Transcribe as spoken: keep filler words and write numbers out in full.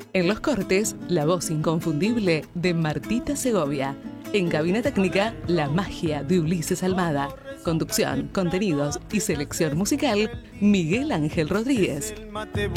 En los cortes, la voz inconfundible de Martita Segovia. En cabina técnica, la magia de Ulises Almada. Conducción, contenidos y selección musical, Miguel Ángel Rodríguez.